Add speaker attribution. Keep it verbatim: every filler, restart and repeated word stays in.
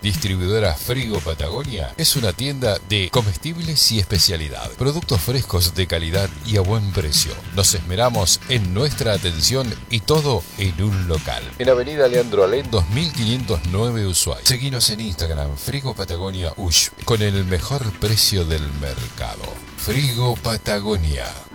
Speaker 1: Distribuidora Frigo Patagonia es una tienda de comestibles y especialidad. Productos frescos de calidad y a buen precio. Nos esmeramos en nuestra atención y todo en un local. En Avenida Leandro Alem dos mil quinientos nueve Ushuaia. Seguinos en Instagram Frigo Patagonia Ush con el mejor precio del mercado. Frigo Patagonia.